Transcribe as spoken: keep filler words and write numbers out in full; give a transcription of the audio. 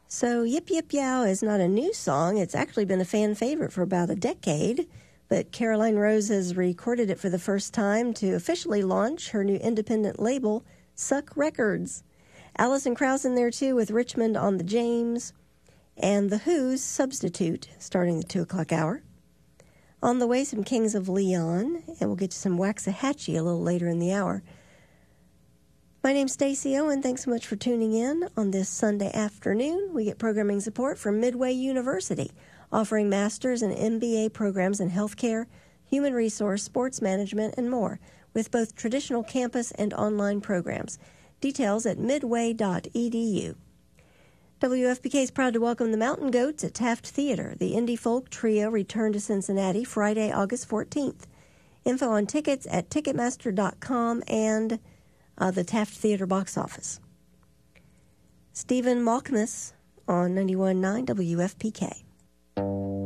So Yip Yip Yow is not a new song. It's actually been a fan favorite for about a decade, but Caroline Rose has recorded it for the first time to officially launch her new independent label, Suck Records. Alison Krauss in there, too, with Richmond on the James, and The Who's Substitute, starting the two o'clock hour. On the way, some Kings of Leon, and we'll get to some Waxahachie a little later in the hour. My name's Stacey Owen. Thanks so much for tuning in on this Sunday afternoon. We get programming support from Midway University, offering master's and M B A programs in healthcare, human resource, sports management, and more, with both traditional campus and online programs. Details at midway dot e d u. W F P K is proud to welcome the Mountain Goats at Taft Theater. The indie folk trio return to Cincinnati Friday, August fourteenth. Info on tickets at ticketmaster dot com and uh, the Taft Theater box office. Stephen Malkmus on ninety-one point nine W F P K.